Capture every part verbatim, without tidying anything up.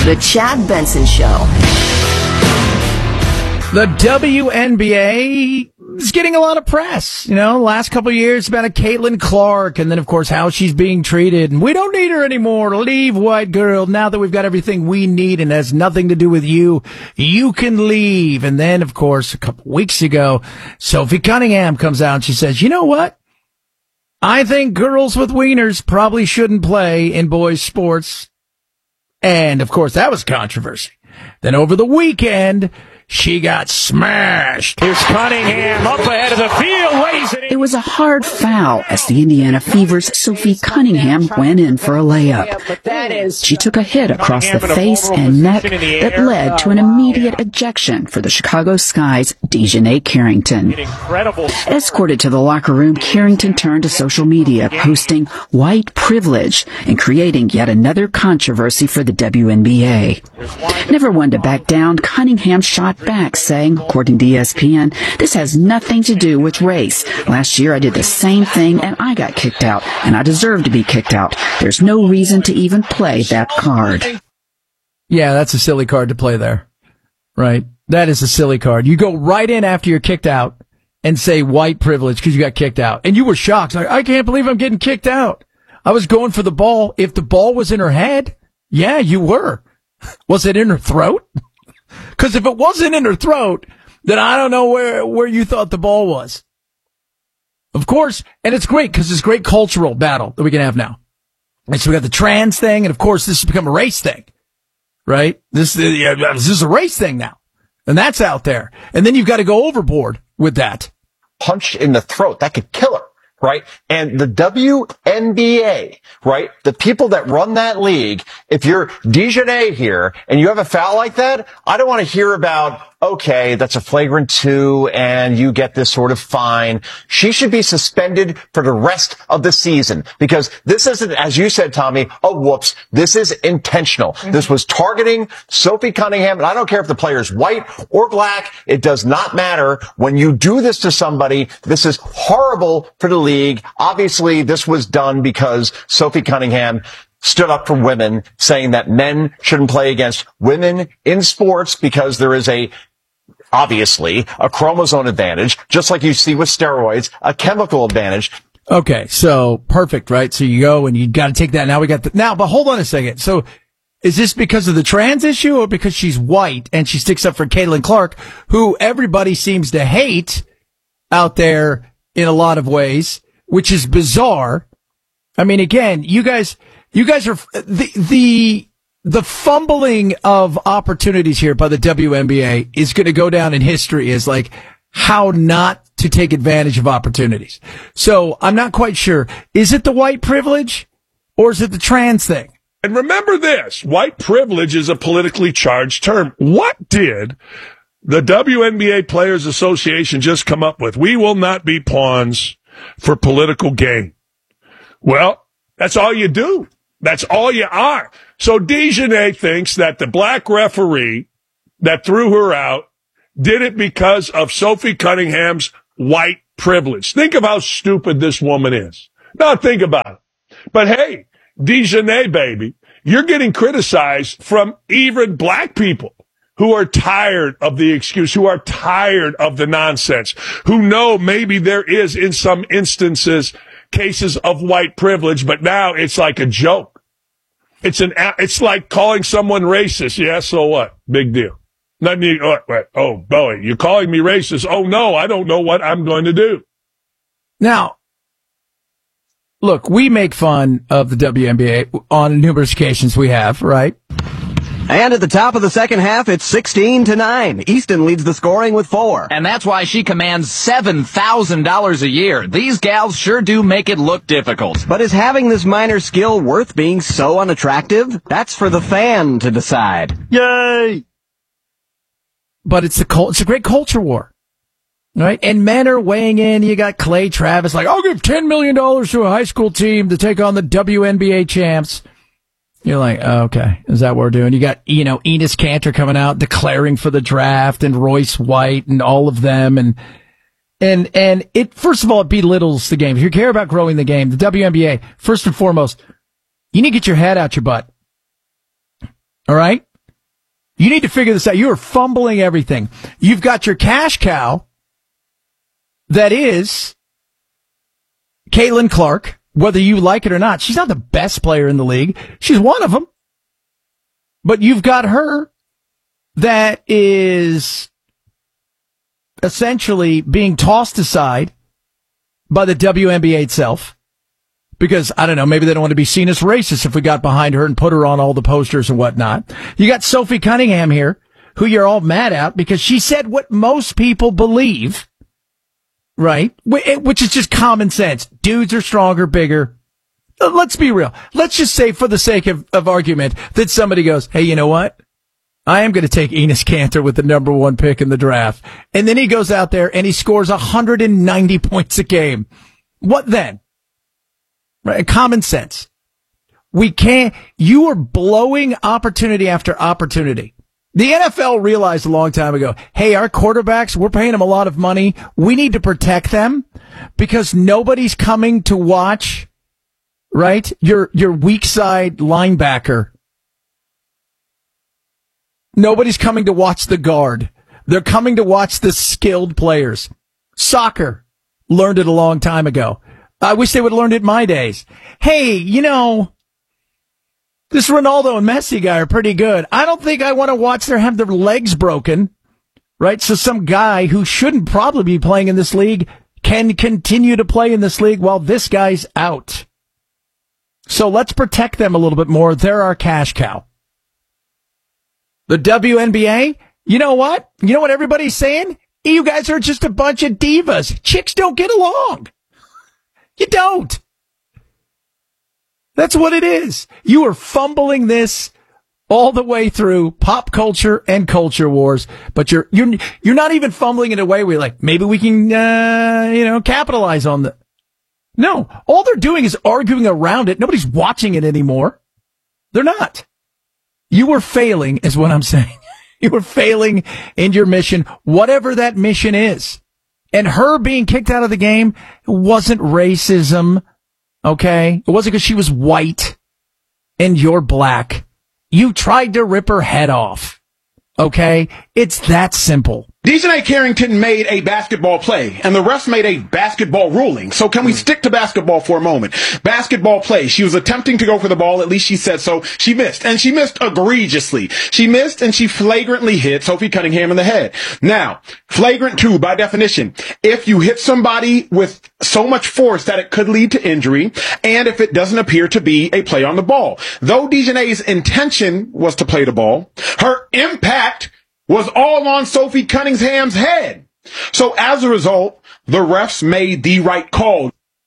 The Chad Benson Show. The W N B A is getting a lot of press. You know, last couple of years about a Caitlin Clark, and then, of course, how she's being treated. And we don't need her anymore. Leave, white girl. Now that we've got everything we need and has nothing to do with you, you can leave. And then, of course, a couple weeks ago, Sophie Cunningham comes out and she says, you know what? I think girls with wieners probably shouldn't play in boys' sports. And, of course, that was controversy. Then over the weekend, she got smashed. Here's Cunningham up ahead of the field, lays it in. It was a hard foul as the Indiana Fever's Sophie Cunningham went in for a layup. She took a hit across the face and neck that led to an immediate ejection for the Chicago Sky's Dejanay Carrington. Escorted to the locker room, Carrington turned to social media, posting white privilege and creating yet another controversy for the W N B A. Never one to back down, Cunningham shot back, saying, according to E S P N, this has nothing to do with race. Last year I did the same thing and I got kicked out, and I deserve to be kicked out. There's no reason to even play that card. Yeah, that's a silly card to play there. Right? That is a silly card. You go right in after you're kicked out and say white privilege because you got kicked out. And you were shocked. Like, I can't believe I'm getting kicked out. I was going for the ball. If the ball was in her head, yeah, you were. Was it in her throat? Because if it wasn't in her throat, then I don't know where, where you thought the ball was. Of course, and it's great because it's a great cultural battle that we can have now. And so we got the trans thing, and of course this has become a race thing, right? This, yeah, this is a race thing now. And that's out there. And then you've got to go overboard with that. Punched in the throat, that could kill her. Right? And the W N B A, right? The people that run that league, if you're Dejanay here and you have a foul like that, I don't want to hear about, okay, that's a flagrant two and you get this sort of fine. She should be suspended for the rest of the season because this isn't, as you said, Tommy, a whoops. This is intentional. Mm-hmm. This was targeting Sophie Cunningham, and I don't care if the player's white or black. It does not matter. When you do this to somebody, this is horrible for the league. Obviously, this was done because Sophie Cunningham stood up for women, saying that men shouldn't play against women in sports because there is a, obviously, a chromosome advantage, just like you see with steroids, a chemical advantage. Okay, so perfect, right? So you go and you got to take that. Now we got the, now, but hold on a second. So is this because of the trans issue or because she's white and she sticks up for Caitlin Clark, who everybody seems to hate out there in a lot of ways, which is bizarre. I mean, again, you guys, you guys are the, the, the fumbling of opportunities here by the W N B A is going to go down in history as like how not to take advantage of opportunities. So I'm not quite sure. Is it the white privilege or is it the trans thing? And remember this, white privilege is a politically charged term. What did the W N B A Players Association just come up with? We will not be pawns for political gain. Well, that's all you do. That's all you are. So Dejanay thinks that the black referee that threw her out did it because of Sophie Cunningham's white privilege. Think of how stupid this woman is. Now think about it. But hey, Dejanay, baby, you're getting criticized from even black people who are tired of the excuse, who are tired of the nonsense, who know maybe there is, in some instances, cases of white privilege, but now it's like a joke. It's an, it's like calling someone racist. Yeah, so what? Big deal. Not me. Oh, wait, oh, boy, you're calling me racist. Oh, no, I don't know what I'm going to do. Now, look, we make fun of the W N B A on numerous occasions we have, right? And at the top of the second half, it's sixteen to nine. Easton leads the scoring with four. And that's why she commands seven thousand dollars a year. These gals sure do make it look difficult. But is having this minor skill worth being so unattractive? That's for the fan to decide. Yay! But it's a cult, it's a great culture war, right? And men are weighing in. You got Clay Travis like, I'll give ten million dollars to a high school team to take on the W N B A champs. You're like, oh, okay, is that what we're doing? You got, you know, Enes Kanter coming out declaring for the draft and Royce White and all of them. And, and, and it, first of all, it belittles the game. If you care about growing the game, the W N B A, first and foremost, you need to get your head out your butt. All right? You need to figure this out. You are fumbling everything. You've got your cash cow that is Caitlin Clark, whether you like it or not. She's not the best player in the league. She's one of them. But you've got her that is essentially being tossed aside by the W N B A itself. Because, I don't know, maybe they don't want to be seen as racist if we got behind her and put her on all the posters and whatnot. You got Sophie Cunningham here, who you're all mad at because she said what most people believe, right? Which is just common sense. Dudes are stronger, bigger. Let's be real. Let's just say, for the sake of, of argument, that somebody goes, hey, you know what? I am going to take Enes Kanter with the number one pick in the draft. And then he goes out there and he scores one hundred ninety points a game. What then? Right? Common sense. We can't, you are blowing opportunity after opportunity. The N F L realized a long time ago, hey, our quarterbacks, we're paying them a lot of money. We need to protect them because nobody's coming to watch, right? Your, your weak side linebacker. Nobody's coming to watch the guard. They're coming to watch the skilled players. Soccer learned it a long time ago. I wish they would have learned it in my days. Hey, you know, this Ronaldo and Messi guy are pretty good. I don't think I want to watch them have their legs broken, right? So some guy who shouldn't probably be playing in this league can continue to play in this league while this guy's out. So let's protect them a little bit more. They're our cash cow. The W N B A, you know what? You know what everybody's saying? You guys are just a bunch of divas. Chicks don't get along. You don't. That's what it is. You are fumbling this all the way through pop culture and culture wars, but you're you're you're not even fumbling in a way where you're like, maybe we can uh, you know, capitalize on the. No, all they're doing is arguing around it. Nobody's watching it anymore. They're not. You were failing, is what I'm saying. You were failing in your mission, whatever that mission is. And her being kicked out of the game wasn't racism, okay? It wasn't because she was white and you're black. You tried to rip her head off, okay? It's that simple. Dejanay Carrington made a basketball play, and the refs made a basketball ruling. So can we stick to basketball for a moment? Basketball play. She was attempting to go for the ball. At least she said so. She missed, and she missed egregiously. She missed, and she flagrantly hit Sophie Cunningham in the head. Now, flagrant two, by definition, if you hit somebody with so much force that it could lead to injury, and if it doesn't appear to be a play on the ball. Though Dejanay's intention was to play the ball, her impact was all on Sophie Cunningham's head. So as a result, the refs made the right call.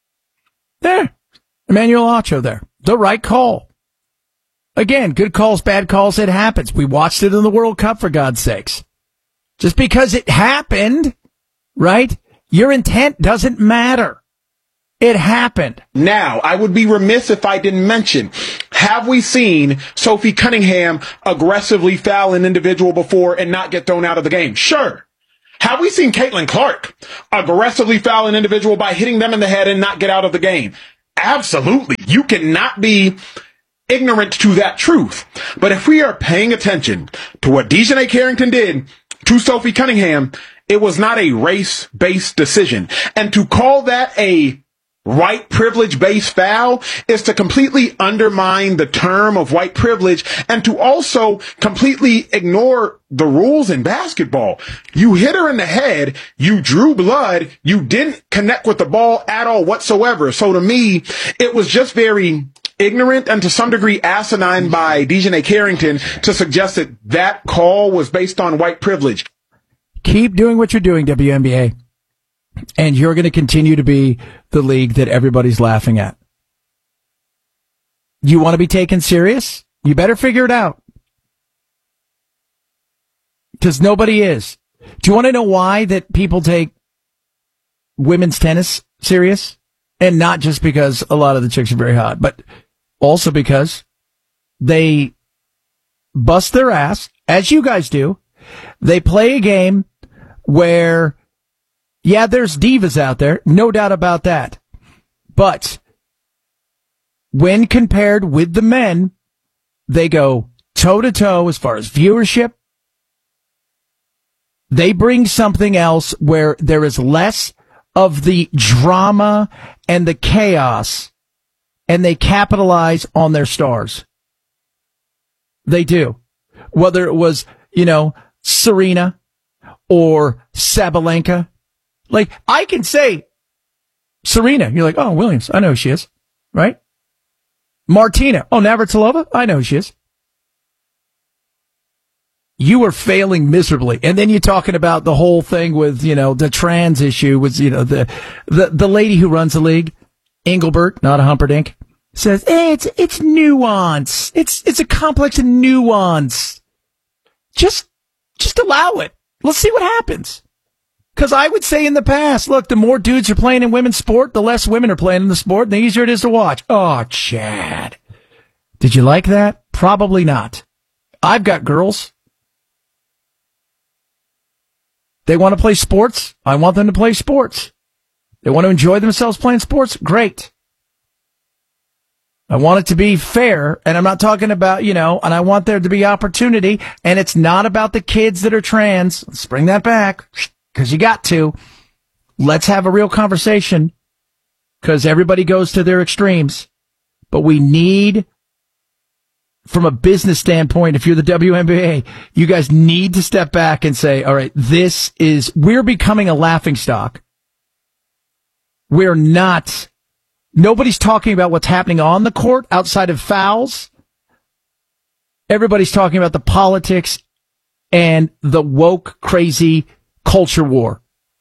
There. Emmanuel Acho there. The right call. Again, good calls, bad calls, it happens. We watched it in the World Cup, for God's sakes. Just because it happened, right? Your intent doesn't matter. It happened. Now, I would be remiss if I didn't mention, have we seen Sophie Cunningham aggressively foul an individual before and not get thrown out of the game? Sure. Have we seen Caitlin Clark aggressively foul an individual by hitting them in the head and not get out of the game? Absolutely. You cannot be ignorant to that truth. But if we are paying attention to what Dejanay Carrington did to Sophie Cunningham, it was not a race-based decision. And to call that a white privilege-based foul is to completely undermine the term of white privilege and to also completely ignore the rules in basketball. You hit her in the head, you drew blood, you didn't connect with the ball at all whatsoever. So to me, it was just very ignorant and to some degree asinine by Dejanay Carrington to suggest that that call was based on white privilege. Keep doing what you're doing, W N B A. And you're going to continue to be the league that everybody's laughing at. You want to be taken serious? You better figure it out. Because nobody is. Do you want to know why that people take women's tennis serious? And not just because a lot of the chicks are very hot, but also because they bust their ass, as you guys do. They play a game where, yeah, there's divas out there, no doubt about that. But when compared with the men, they go toe-to-toe as far as viewership, They bring something else where there is less of the drama and the chaos, and they capitalize on their stars. They do. Whether it was, you know, Serena or Sabalenka. Like, I can say Serena. You're like, oh, Williams. I know who she is. Right? Martina. Oh, Navratilova. I know who she is. You were failing miserably. And then you're talking about the whole thing with, you know, the trans issue with, you know, the, the, the lady who runs the league, Engelbert, not a Humperdinck, says, hey, it's, it's nuance. It's, it's a complex and nuance. Just, just allow it. Let's see what happens. Cause I would say in the past, look, the more dudes are playing in women's sport, the less women are playing in the sport, and the easier it is to watch. Oh, Chad. Did you like that? Probably not. I've got girls. They want to play sports. I want them to play sports. They want to enjoy themselves playing sports. Great. I want it to be fair, and I'm not talking about, you know, and I want there to be opportunity, and it's not about the kids that are trans. Let's bring that back, because you got to. Let's have a real conversation, because everybody goes to their extremes. But we need, from a business standpoint, if you're the W N B A, you guys need to step back and say, all right, this is, we're becoming a laughingstock. We're not, nobody's talking about what's happening on the court outside of fouls. Everybody's talking about the politics and the woke, crazy culture war.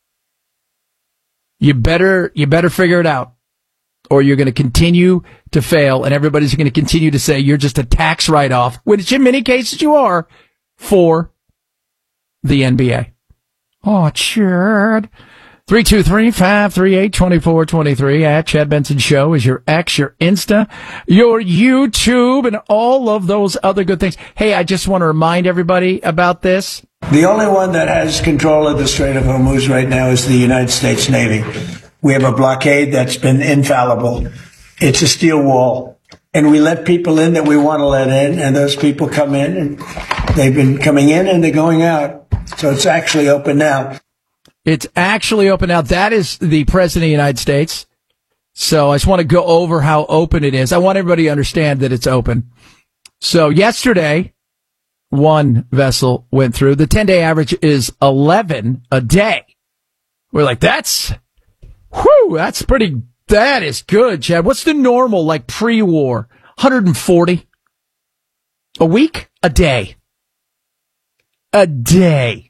You better, you better figure it out, or you're going to continue to fail, and everybody's going to continue to say you're just a tax write-off, which in many cases you are, for the N B A. Oh, Chad. three two three, five three eight, two four two three at Chad Benson Show is your X, your Insta, your YouTube, and all of those other good things. Hey, I just want to remind everybody about this. The only one that has control of the Strait of Hormuz right now is the United States Navy. We have a blockade that's been infallible. It's a steel wall. And we let people in that we want to let in, and those people come in, and they've been coming in and they're going out. So it's actually open now. It's actually open now. That is the President of the United States. So I just want to go over how open it is. I want everybody to understand that it's open. So yesterday, one vessel went through. The ten-day average is eleven a day. We're like, that's, whew, that's pretty, that is good, Chad. What's the normal, like, pre-war? one hundred forty a week? A day. A day.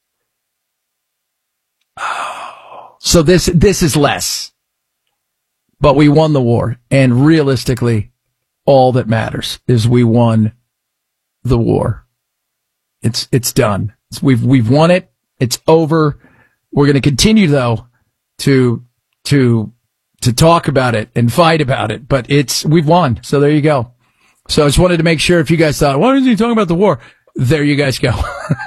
So this, this is less. But we won the war. And realistically, all that matters is we won the war. It's, it's done. It's, we've, we've won it. It's over. We're going to continue, though, to, to, to talk about it and fight about it. But it's, we've won. So there you go. So I just wanted to make sure if you guys thought, why is he talking about the war? There you guys go.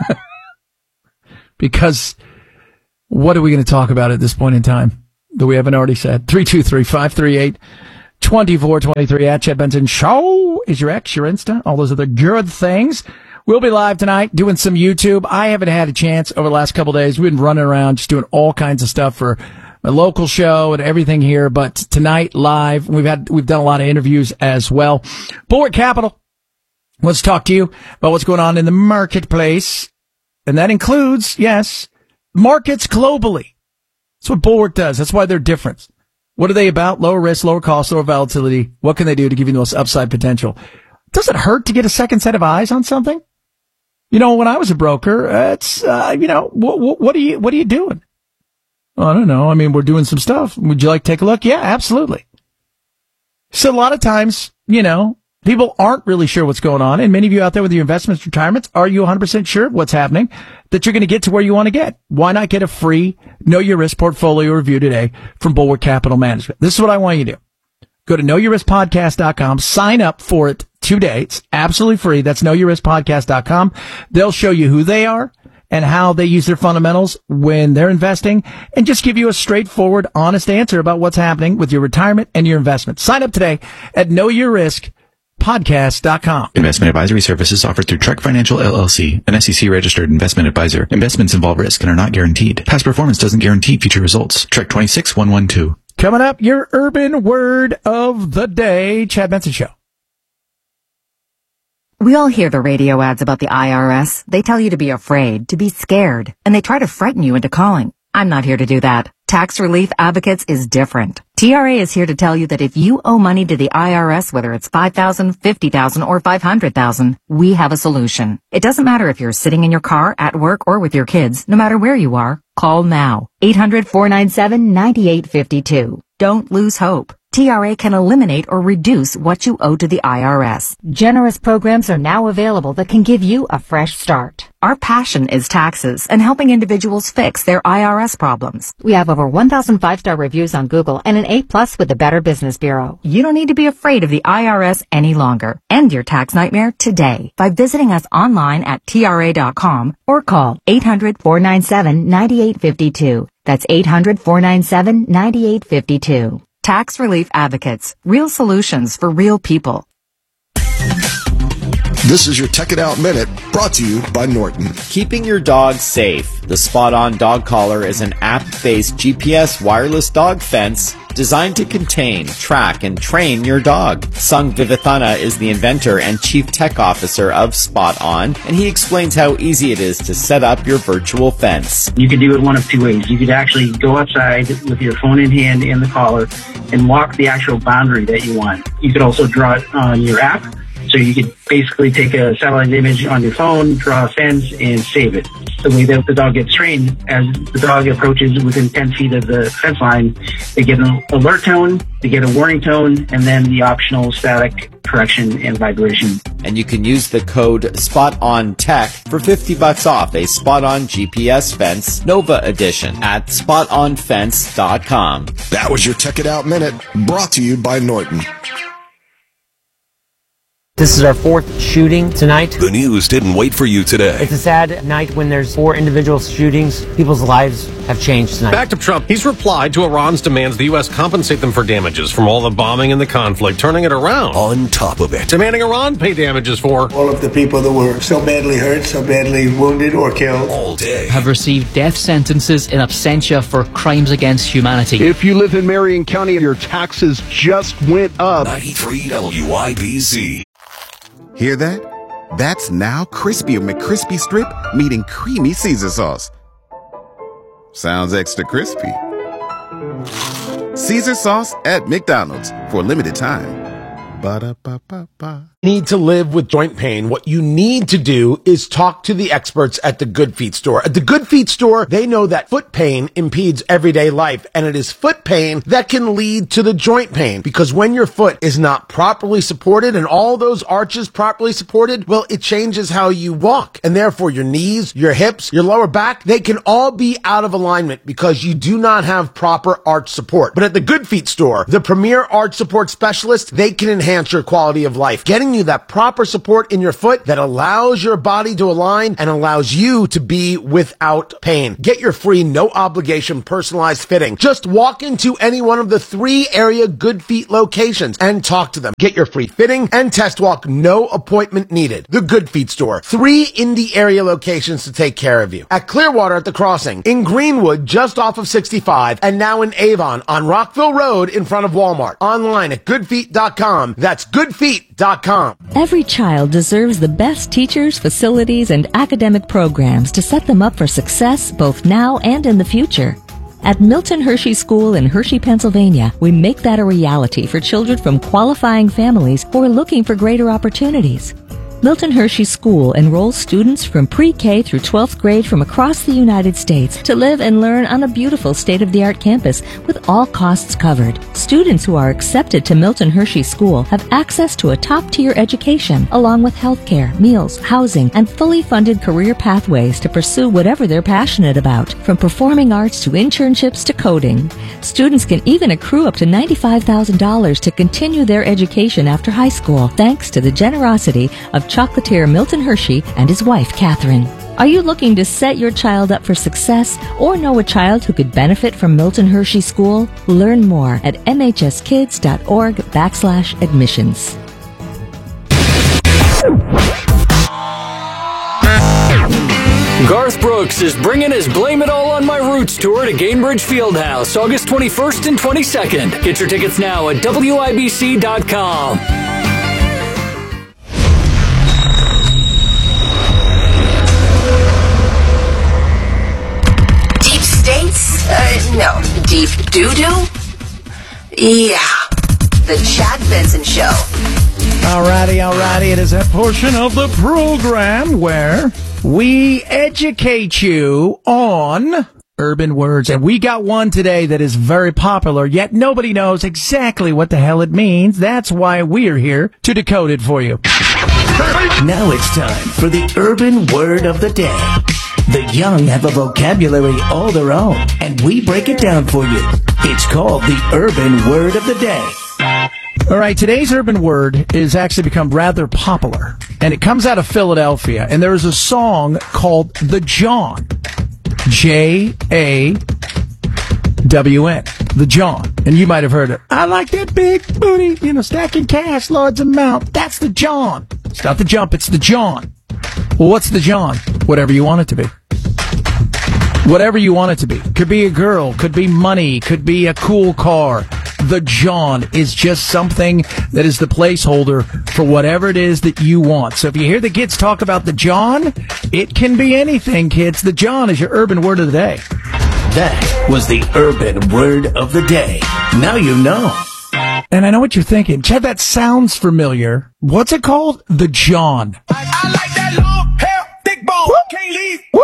Because what are we going to talk about at this point in time that we haven't already said? three two three, five three eight, two four two three at Chad Benson Show is your X, your Insta, all those other good things. We'll be live tonight doing some YouTube. I haven't had a chance over the last couple of days. We've been running around just doing all kinds of stuff for my local show and everything here. But tonight, live, we've had, we've done a lot of interviews as well. Bulwark Capital. Let's talk to you about what's going on in the marketplace. And that includes, yes, markets globally. That's what Bulwark does. That's why they're different. What are they about? Lower risk, lower cost, lower volatility. What can they do to give you the most upside potential? Does it hurt to get a second set of eyes on something? You know, when I was a broker, uh, it's, uh, you know, what, what, what are you, what are you doing? I don't know. I mean, we're doing some stuff. Would you like to take a look? Yeah, absolutely. So a lot of times, you know, people aren't really sure what's going on. And many of you out there with your investments, retirements, are you one hundred percent sure what's happening, that you're going to get to where you want to get? Why not get a free Know Your Risk portfolio review today from Bulwark Capital Management? This is what I want you to do. Go to know your risk podcast dot com. Sign up for it today. It's absolutely free. That's know your risk podcast dot com. They'll show you who they are and how they use their fundamentals when they're investing, and just give you a straightforward, honest answer about what's happening with your retirement and your investments. Sign up today at know your risk podcast dot com. Investment advisory services offered through Trek Financial L L C, an S E C-registered investment advisor. Investments involve risk and are not guaranteed. Past performance doesn't guarantee future results. Trek twenty-six one one two. Coming up, your urban word of the day. Chad Benson Show. We all hear the radio ads about the I R S. They tell you to be afraid, to be scared, and they try to frighten you into calling. I'm not here to do that. Tax Relief Advocates is different. T R A is here to tell you that if you owe money to the I R S, whether it's five thousand dollars, fifty thousand dollars, or five hundred thousand dollars, we have a solution. It doesn't matter if you're sitting in your car, at work, or with your kids. No matter where you are, call now. eight hundred, four nine seven, nine eight five two. Don't lose hope. T R A can eliminate or reduce what you owe to the I R S. Generous programs are now available that can give you a fresh start. Our passion is taxes and helping individuals fix their I R S problems. We have over one thousand five-star reviews on Google and an A plus with the Better Business Bureau. You don't need to be afraid of the I R S any longer. End your tax nightmare today by visiting us online at T R A dot com or call eight hundred, four nine seven, nine eight five two. That's eight hundred, four nine seven, nine eight five two. Tax Relief Advocates. Real solutions for real people. This is your Tech It Out Minute, brought to you by Norton. Keeping your dog safe. The Spot On Dog Collar is an app-based G P S wireless dog fence designed to contain, track, and train your dog. Sung Vivathana is the inventor and chief tech officer of Spot On, and he explains how easy it is to set up your virtual fence. You could do it one of two ways. You could actually go outside with your phone in hand in the collar and walk the actual boundary that you want. You could also draw it on your app. So you could basically take a satellite image on your phone, draw a fence, and save it. The way that the dog gets trained, as the dog approaches within ten feet of the fence line, they get an alert tone, they get a warning tone, and then the optional static correction and vibration. And you can use the code SPOTONTECH for fifty bucks off a Spot On G P S fence Nova edition at spot on fence dot com. That was your Tech It Out Minute, brought to you by Norton. This is our fourth shooting tonight. The news didn't wait for you today. It's a sad night when there's four individual shootings. People's lives have changed tonight. Back to Trump. He's replied to Iran's demands the U S compensate them for damages from all the bombing and the conflict, turning it around. On top of it, demanding Iran pay damages for all of the people that were so badly hurt, so badly wounded or killed. All day. Have received death sentences in absentia for crimes against humanity. If you live in Marion County, your taxes just went up. ninety-three W I B C. Hear that? That's now Crispy McCrispy Strip meeting Creamy Caesar Sauce. Sounds extra crispy. Caesar Sauce at McDonald's for a limited time. Ba-da-ba-ba-ba. Need to live with joint pain. What you need to do is talk to the experts at the Good Feet store. At the Good Feet store, they know that foot pain impedes everyday life, and it is foot pain that can lead to the joint pain, because when your foot is not properly supported and all those arches properly supported, well, it changes how you walk, and therefore your knees, your hips, your lower back, they can all be out of alignment because you do not have proper arch support. But at the Good Feet store, the premier arch support specialist, they can enhance your quality of life, getting you that proper support in your foot that allows your body to align and allows you to be without pain. Get your free, no obligation, personalized fitting. Just walk into any one of the three area Good Feet locations and talk to them. Get your free fitting and test walk, no appointment needed. The Good Feet store. Three Indy area locations to take care of you. At Clearwater at the Crossing, in Greenwood just off of sixty-five, and now in Avon on Rockville Road in front of Walmart. Online at good feet dot com. That's good feet dot com. Every child deserves the best teachers, facilities, and academic programs to set them up for success both now and in the future. At Milton Hershey School in Hershey, Pennsylvania, we make that a reality for children from qualifying families who are looking for greater opportunities. Milton Hershey School enrolls students from pre-K through twelfth grade from across the United States to live and learn on a beautiful state-of-the-art campus with all costs covered. Students who are accepted to Milton Hershey School have access to a top-tier education, along with health care, meals, housing, and fully funded career pathways to pursue whatever they're passionate about, from performing arts to internships to coding. Students can even accrue up to ninety-five thousand dollars to continue their education after high school, thanks to the generosity of chocolatier Milton Hershey and his wife, Catherine. Are you looking to set your child up for success or know a child who could benefit from Milton Hershey School? Learn more at mhskids.org backslash admissions. Styx is bringing his Blame It All on My Roots tour to Gainbridge Fieldhouse, August twenty-first and twenty-second. Get your tickets now at W I B C dot com. Deep states? Uh, no. Deep doo-doo? Yeah. The Chad Benson Show. Alrighty, alrighty. It is that portion of the program where we educate you on urban words. And we got one today that is very popular, yet nobody knows exactly what the hell it means. That's why we're here to decode it for you. Now it's time for the urban word of the day. The young have a vocabulary all their own, and we break it down for you. It's called the urban word of the day. All right, today's urban word is actually become rather popular, and it comes out of Philadelphia, and there is a song called The John. J A W N. The John. And you might have heard it. I like that big booty, you know, stacking cash, large amount. That's the John. It's not the jump, it's the John. Well, what's the John? Whatever you want it to be. Whatever you want it to be. Could be a girl, could be money, could be a cool car. The John is just something that is the placeholder for whatever it is that you want. So if you hear the kids talk about the John, it can be anything, kids. The John is your urban word of the day. That was the urban word of the day. Now you know. And I know what you're thinking. Chad, that sounds familiar. What's it called? The John. I, I like that long hair, thick bone, can't leave. Woo!